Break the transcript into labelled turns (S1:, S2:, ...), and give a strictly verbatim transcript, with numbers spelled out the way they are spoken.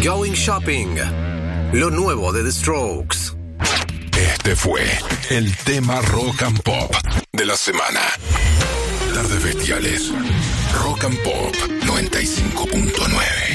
S1: Going Shopping, lo nuevo de The Strokes.
S2: Este fue el tema Rock and Pop de la semana. Tardes Bestiales, Rock and Pop noventa y cinco punto nueve.